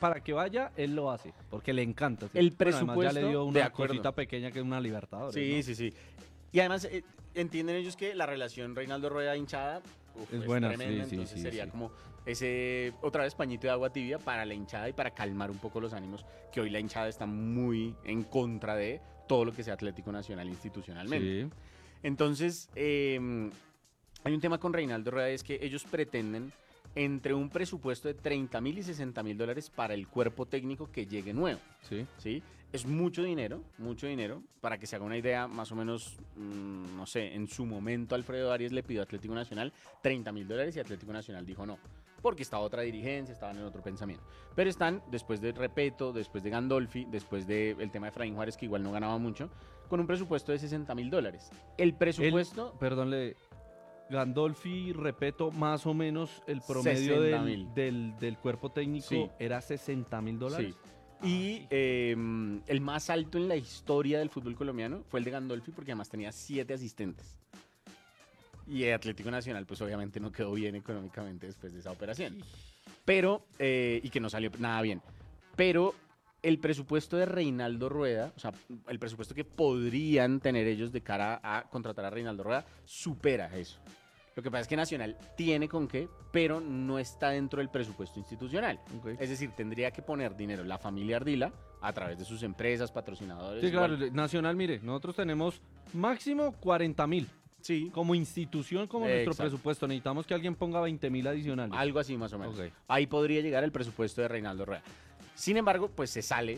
para que vaya, él lo hace, porque le encanta. ¿Sí? El Bueno, además presupuesto, ya le dio de una acuerdo. cosita pequeña que es una Libertadores, Sí, ¿no? sí, sí. Y además entienden ellos que la relación Reinaldo Rueda hinchada Es buena, tremenda, sí, sí, entonces sí, sería sí. como ese otra vez pañito de agua tibia para la hinchada y para calmar un poco los ánimos, que hoy la hinchada está muy en contra de todo lo que sea Atlético Nacional institucionalmente. Sí. Entonces, hay un tema con Reinaldo Rueda, es que ellos pretenden entre un presupuesto de 30.000 y 60.000 dólares para el cuerpo técnico que llegue nuevo. Sí. ¿Sí? Es mucho dinero, para que se haga una idea, más o menos, no sé, en su momento Alfredo Arias le pidió a Atlético Nacional 30.000 dólares y Atlético Nacional dijo no, porque estaba otra dirigencia, estaban en otro pensamiento. Pero están, después de Repeto, después de Gandolfi, después del tema de Efraín Juárez, que igual no ganaba mucho, con un presupuesto de 60.000 dólares. El presupuesto... Perdón, Gandolfi, repito, más o menos el promedio 60.000. del cuerpo técnico Sí. era $60.000. Sí. Y el más alto en la historia del fútbol colombiano fue el de Gandolfi, porque además tenía 7 asistentes. Y el Atlético Nacional, pues obviamente no quedó bien económicamente después de esa operación. Pero, y que no salió nada bien. Pero el presupuesto de Reinaldo Rueda, o sea, el presupuesto que podrían tener ellos de cara a contratar a Reinaldo Rueda, supera eso. Lo que pasa es que Nacional tiene con qué, pero no está dentro del presupuesto institucional. Ok. Es decir, tendría que poner dinero la familia Ardila a través de sus empresas, patrocinadores. Sí, claro, igual. Nacional, mire, nosotros tenemos máximo 40.000. Sí, Como institución, como nuestro Exacto. presupuesto, necesitamos que alguien ponga 20.000 adicionales. algo así más o menos. Ok. Ahí podría llegar el presupuesto de Reinaldo Rueda. Sin embargo, pues se sale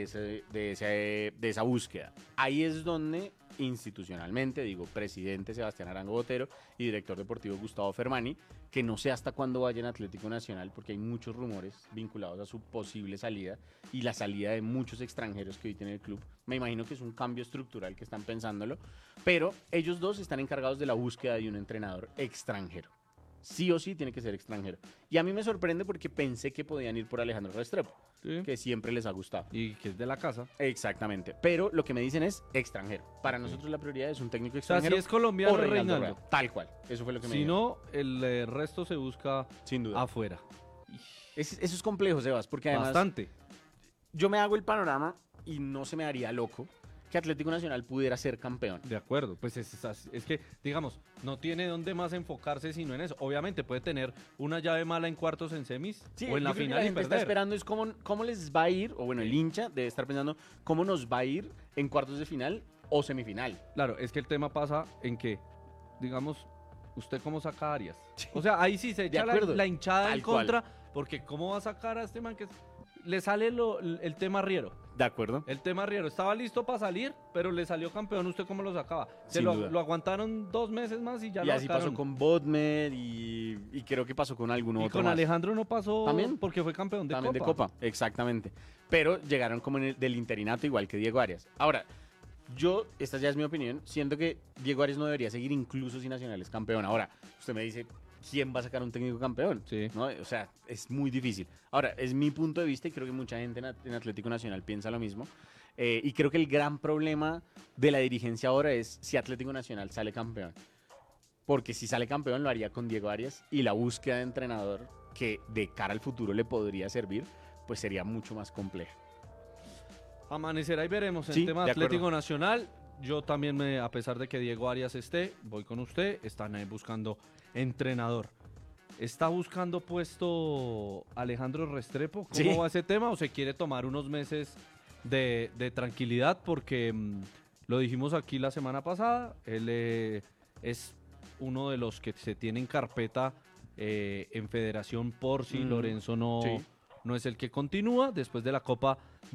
de esa búsqueda. Ahí es donde institucionalmente, digo, presidente Sebastián Arango Botero y director deportivo Gustavo Fermani, que no sé hasta cuándo vayan a Atlético Nacional, porque hay muchos rumores vinculados a su posible salida y la salida de muchos extranjeros que hoy tiene el club. Me imagino que es un cambio estructural que están pensándolo, pero ellos dos están encargados de la búsqueda de un entrenador extranjero. Sí o sí tiene que ser extranjero. Y a mí me sorprende porque pensé que podían ir por Alejandro Restrepo, Sí. que siempre les ha gustado. Y que es de la casa. Exactamente. Pero lo que me dicen es extranjero. Para nosotros la prioridad es un técnico O sea, extranjero. si es colombiano, o Reinaldo. Rueda. Tal cual. Eso fue lo que me Si dijeron. no, el resto se busca Sin duda. afuera. Eso es complejo, Sebas, porque además Bastante. yo me hago el panorama y no se me haría loco que Atlético Nacional pudiera ser campeón. De acuerdo, pues es que, digamos, no tiene dónde más enfocarse sino en eso. Obviamente puede tener una llave mala en cuartos, en semis Sí, o en la yo creo que final la y gente está perder. esperando es cómo les va a ir, o bueno, el hincha debe estar pensando cómo nos va a ir en cuartos de final o semifinal. Claro, es que el tema pasa en que, digamos, ¿usted cómo saca a Arias? O sea, ahí sí se echa acuerdo. la hinchada Tal en contra, porque ¿cómo va a sacar a este man que le sale el tema Riero? ¿De acuerdo? El tema Riero estaba listo para salir, pero le salió campeón. ¿Usted cómo lo sacaba? Sin duda. Lo aguantaron 2 meses más y ya Y lo así sacaron. pasó con Bodmer y creo que pasó con algún Y otro con más. Alejandro no pasó ¿También? porque fue campeón de También Copa. de Copa, exactamente. Pero llegaron como del interinato igual que Diego Arias. Ahora, esta ya es mi opinión, siento que Diego Arias no debería seguir incluso si Nacional es campeón. Ahora, usted me dice, ¿quién va a sacar un técnico campeón? Sí. ¿No? O sea, es muy difícil. Ahora, es mi punto de vista y creo que mucha gente en Atlético Nacional piensa lo mismo. Y creo que el gran problema de la dirigencia ahora es si Atlético Nacional sale campeón. Porque si sale campeón lo haría con Diego Arias y la búsqueda de entrenador que de cara al futuro le podría servir, pues sería mucho más compleja. Amanecerá y veremos. Sí, El tema de Atlético acuerdo. Nacional, yo también, a pesar de que Diego Arias esté, voy con usted, están buscando entrenador. ¿Está buscando puesto Alejandro Restrepo? ¿Cómo Sí. va ese tema? ¿O se quiere tomar unos meses de tranquilidad? Porque lo dijimos aquí la semana pasada, él es uno de los que se tiene en carpeta en federación por si Lorenzo no, Sí. no es el que continúa después de la Copa